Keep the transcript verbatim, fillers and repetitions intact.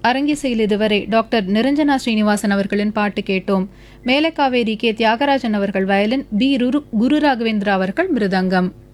அரங்கிசையில் இதுவரை டாக்டர் நிரஞ்சனா ஸ்ரீனிவாசன் அவர்களின் பாட்டு கேட்டோம். மேலக்காவேரி கே தியாகராஜன் அவர்கள் வயலின், பி ருரு- குரு ராகவேந்திரா அவர்கள் மிருதங்கம்.